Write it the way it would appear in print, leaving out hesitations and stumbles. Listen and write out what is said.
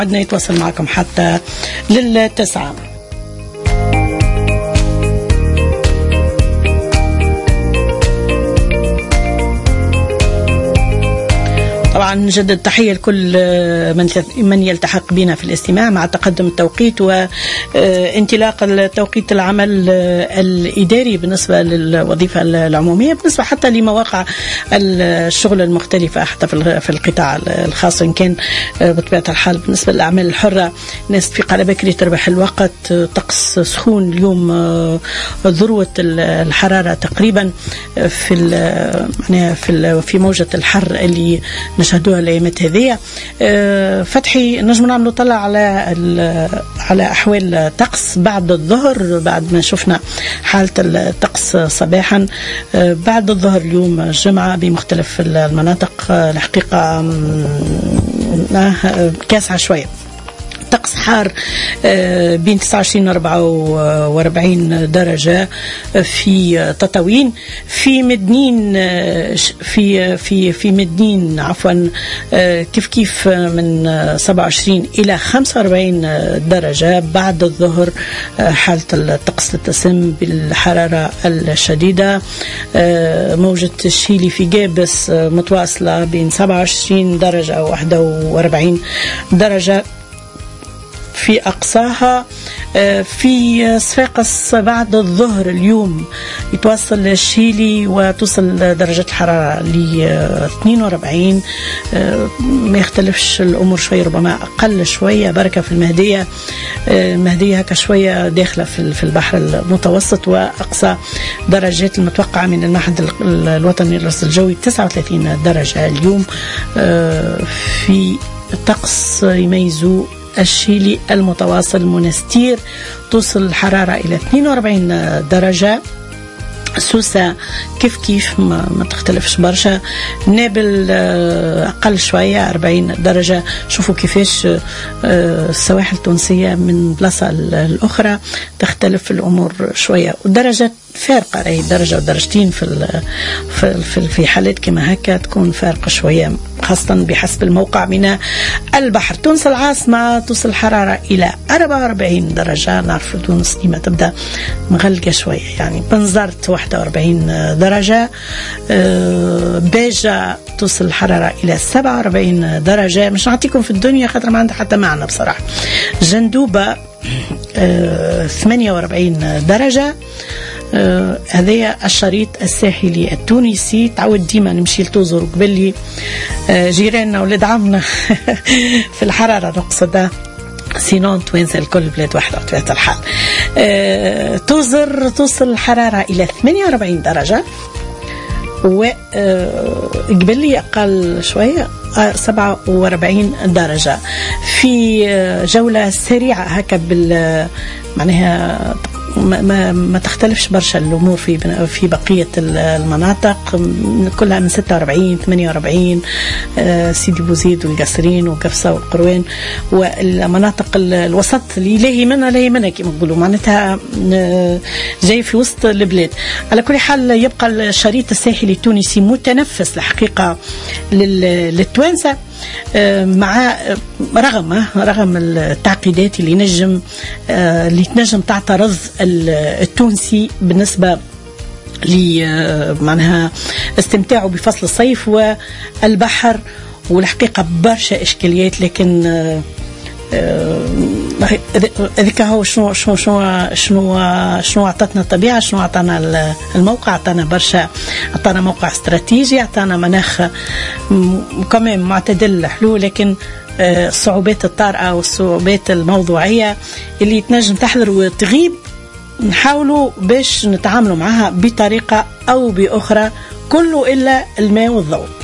عدنا يتواصل معكم حتى للتسعة. طبعا نجدد تحية لكل من يلتحق بنا في الاستماع مع تقدم التوقيت وانطلاق التوقيت العمل الإداري بالنسبة للوظيفة العمومية، بالنسبة حتى لمواقع الشغل المختلفة حتى في القطاع الخاص، إن كان بطبيعة الحال بالنسبة للأعمال الحرة ناس تفيق على بكري تربح الوقت. طقس سخون اليوم، ذروة الحرارة تقريبا في موجة الحر اللي نشهدوها الايامات هذه. فتحي نجم نعملوا طلع على احوال الطقس بعد الظهر، بعد ما شفنا حاله الطقس صباحا بعد الظهر اليوم الجمعه بمختلف المناطق. الحقيقه كاسعه شويه، طقس حار بين 29 و 44 درجة في تطاوين، في مدنين في مدنين عفوا كيف من 27 إلى 45 درجة بعد الظهر. حالة الطقس تتسم بالحرارة الشديدة. موجة الشيلي في جابس متواصلة بين 27 درجة و 41 درجة في أقصاها. في صفاقس بعد الظهر اليوم يتوصل الشيلي وتوصل درجة الحرارة ل 42. ما يختلفش الأمور شوية، ربما أقل شوية بركة في المهدية. المهدية هكا شوية داخلة في البحر المتوسط، وأقصى درجات المتوقعة من المعهد الوطني للرصد الجوي 39 درجة اليوم. في طقس يميزوا الشيلي المتواصل منستير توصل الحرارة إلى 42 درجة. سوسة كيف ما تختلفش برشا. نابل أقل شوية 40 درجة. شوفوا كيفاش السواحل التونسية من بلاصة الأخرى تختلف الأمور شوية، ودرجة فارقة، أي درجة ودرجتين في حالات كما هكا تكون فارقة شوية، خاصة بحسب الموقع من البحر. تونس العاصمة توصل الحرارة إلى 44 درجة. نعرف تونس ديما تبدأ مغلقة شوية، يعني بنزرت 41 درجة. باجة توصل الحرارة إلى 47 درجة. مش نعطيكم في الدنيا خاطر ما عندها حتى معنى بصراحة. جندوبة 48 درجة. هذا الشريط الساحلي التونسي. تعود ديما نمشي لتوزر قبلي جيراننا ولاد عمنا في الحرارة نقصد، سينون توانسة الكل بلاد واحدة بطبيعة الحال. توزر توصل الحرارة إلى 48 درجة، وقبلي أقل شوية 47 درجة. في جولة سريعة هكا معناها ما تختلفش برشا الأمور في بقية المناطق، كلها من 46 48 سيدي بوزيد والقصرين وقفصة والقروان والمناطق الوسط اللي لاهي منها كما نقولوا، معناتها جاي في وسط البلاد. على كل حال يبقى الشريط الساحلي التونسي متنفس الحقيقة للتوانسة، مع رغم التعقيدات اللي تنجم تعترض التونسي بالنسبة معناها استمتاعه بفصل الصيف والبحر، والحقيقة برشا إشكاليات. لكن ذيك هو شنو عطتنا الطبيعة، شنو عطانا الموقع، عطانا موقع استراتيجي، عطانا مناخ كمان معتدل حلو، لكن الصعوبات الطارئة والصعوبات الموضوعية اللي تنجم تحضر وتغيب نحاولوا باش نتعاملوا معها بطريقة أو بأخرى، كله إلا الماء والضوء.